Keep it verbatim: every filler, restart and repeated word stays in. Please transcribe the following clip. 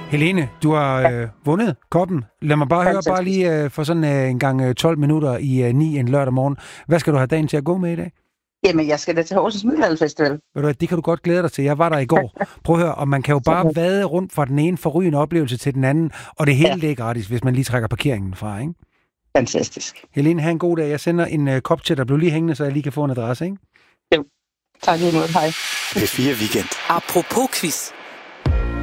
Helene, du har øh, vundet koppen. Lad mig bare høre, bare lige øh, for sådan øh, en gang øh, tolv minutter i øh, ni en lørdag morgen. Hvad skal du have dagen til at gå med i dag? Jamen, jeg skal da til Horsens Middelalderfestival. Ved du hvad, det kan du godt glæde dig til. Jeg var der i går. Prøv at høre, og man kan jo bare vade rundt fra den ene forrygende oplevelse til den anden, og det hele ja. er gratis, hvis man lige trækker parkeringen fra, ikke? Fantastisk. Helene, have en god dag. Jeg sender en øh, kop til dig. Bliv lige hængende, så jeg lige kan få en adresse, ikke? Jo. Tak lige måde. Hej. P fire Weekend. Apropos quiz.